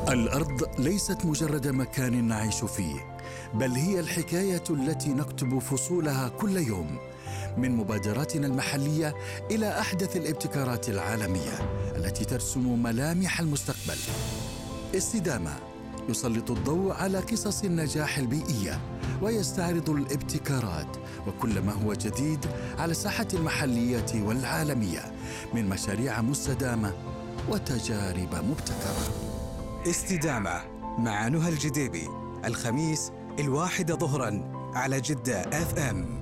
الأرض ليست مجرد مكان نعيش فيه، بل هي الحكاية التي نكتب فصولها كل يوم، من مبادراتنا المحلية إلى أحدث الابتكارات العالمية التي ترسم ملامح المستقبل. استدامة يسلط الضوء على قصص النجاح البيئية ويستعرض الابتكارات وكل ما هو جديد على الساحة المحلية والعالمية من مشاريع مستدامة وتجارب مبتكرة. استدامة مع نهى الجديبي، الخميس 1 ظهراً على جدة FM.